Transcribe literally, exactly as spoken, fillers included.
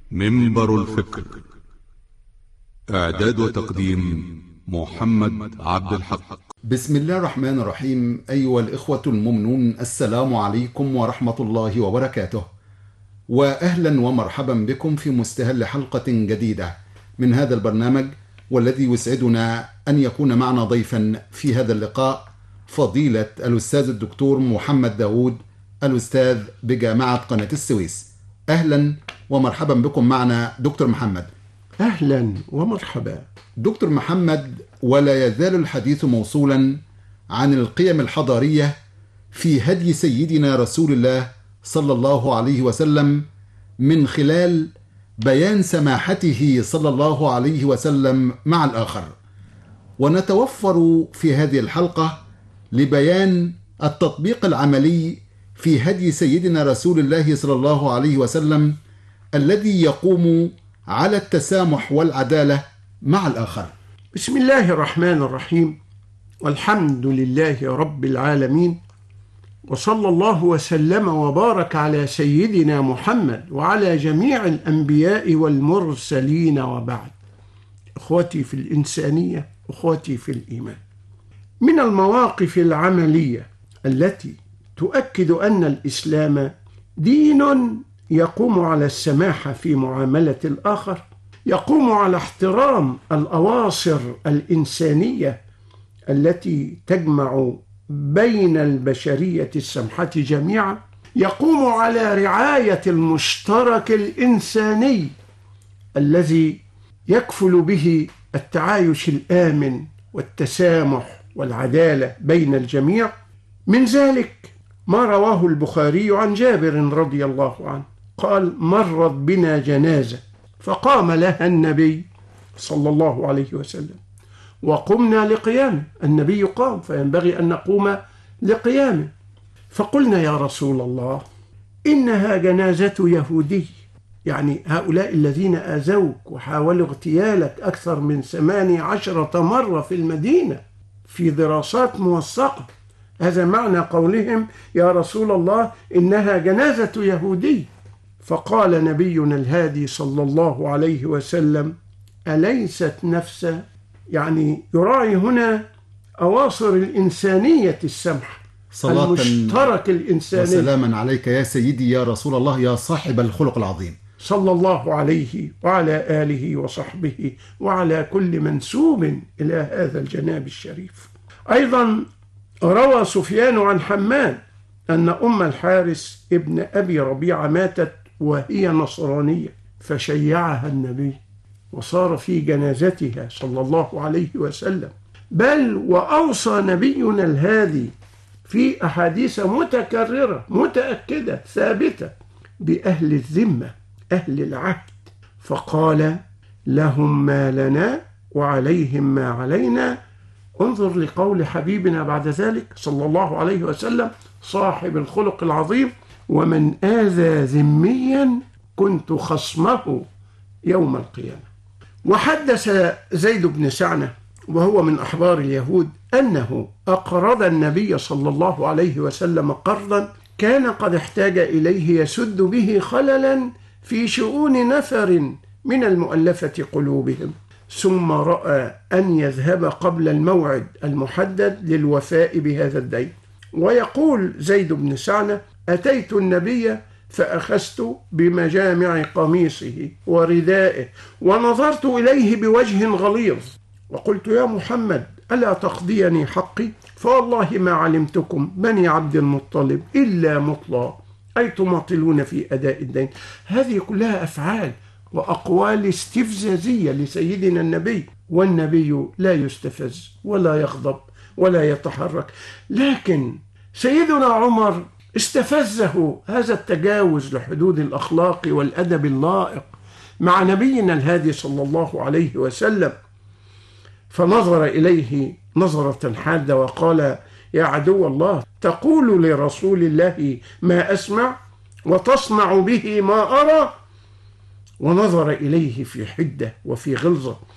منبر الفكر. إعداد وتقديم محمد عبد الحق. بسم الله الرحمن الرحيم. أيها الإخوة المؤمنون، السلام عليكم ورحمة الله وبركاته، وأهلا ومرحبا بكم في مستهل حلقة جديدة من هذا البرنامج، والذي يسعدنا أن يكون معنا ضيفا في هذا اللقاء فضيلة الأستاذ الدكتور محمد داود، الأستاذ بجامعة قناة السويس. أهلا ومرحبا بكم معنا دكتور محمد. أهلا ومرحبا دكتور محمد، ولا يزال الحديث موصولا عن القيم الحضارية في هدي سيدنا رسول الله صلى الله عليه وسلم، من خلال بيان سماحته صلى الله عليه وسلم مع الآخر. ونتوفر في هذه الحلقة لبيان التطبيق العملي في هدي سيدنا رسول الله صلى الله عليه وسلم، الذي يقوم على التسامح والعدالة مع الآخر. بسم الله الرحمن الرحيم، والحمد لله رب العالمين، وصلى الله وسلم وبارك على سيدنا محمد وعلى جميع الأنبياء والمرسلين، وبعد. إخوتي في الإنسانية، إخوتي في الإيمان، من المواقف العملية التي تؤكد أن الإسلام دين يقوم على السماحة في معاملة الآخر، يقوم على احترام الأواصر الإنسانية التي تجمع بين البشرية السمحة جميعا، يقوم على رعاية المشترك الإنساني الذي يكفل به التعايش الآمن والتسامح والعدالة بين الجميع. من ذلك ما رواه البخاري عن جابر رضي الله عنه قال: مرت بنا جنازة فقام لها النبي صلى الله عليه وسلم وقمنا لقيامه. النبي قام، فينبغي أن نقوم لقيامه. فقلنا: يا رسول الله، إنها جنازة يهودي، يعني هؤلاء الذين آذوك وحاولوا اغتيالك أكثر من ثماني عشرة مرة في المدينة في دراسات موثقة. هذا معنى قولهم: يا رسول الله، إنها جنازة يهودي. فقال نبينا الهادي صلى الله عليه وسلم: أليست نفسا؟ يعني يراعي هنا أواصر الإنسانية السمحة، صلاة المشترك الإنساني. وسلاما عليك يا سيدي يا رسول الله، يا صاحب الخلق العظيم، صلى الله عليه وعلى آله وصحبه وعلى كل منسوب إلى هذا الجناب الشريف. أيضا روى سفيان عن حماد أن أم الحارث ابن أبي ربيعة ماتت وهي نصرانية، فشيعها النبي وصار في جنازتها صلى الله عليه وسلم. بل وأوصى نبينا الهادي في أحاديث متكررة متأكدة ثابتة بأهل الذمة، أهل العهد، فقال: لهم ما لنا وعليهم ما علينا. انظر لقول حبيبنا بعد ذلك صلى الله عليه وسلم صاحب الخلق العظيم: ومن آذى ذميا كنت خصمه يوم القيامة. وحدث زيد بن سعنة وهو من أحبار اليهود أنه أقرض النبي صلى الله عليه وسلم قرضا كان قد احتاج إليه يسد به خللا في شؤون نفر من المؤلفة قلوبهم، ثم رأى أن يذهب قبل الموعد المحدد للوفاء بهذا الدين. ويقول زيد بن سعنة: أتيت النبي فأخذت بمجامع قميصه وردائه ونظرت إليه بوجه غليظ وقلت: يا محمد، ألا تقضيني حقي؟ فوالله ما علمتكم بني عبد المطلب إلا مطلى، أي تماطلون في أداء الدين. هذه كلها أفعال وأقوال استفزازية لسيدنا النبي، والنبي لا يستفز ولا يغضب ولا يتحرك. لكن سيدنا عمر استفزه هذا التجاوز لحدود الأخلاق والأدب اللائق مع نبينا الهادي صلى الله عليه وسلم، فنظر إليه نظرة حادة وقال: يا عدو الله، تقول لرسول الله ما أسمع وتصنع به ما أرى. ونظر إليه في حدة وفي غلظة